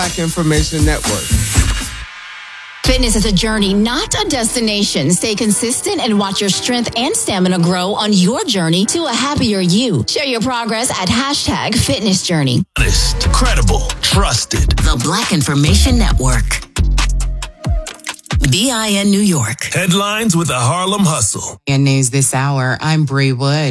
Black Information Network. Fitness is a journey, not a destination. Stay consistent and watch your strength and stamina grow on your journey to a happier you. Share your progress at #FitnessJourney. Honest, credible, trusted. The Black Information Network. BIN New York. Headlines with the Harlem Hustle. In news this hour, I'm Bree Wood.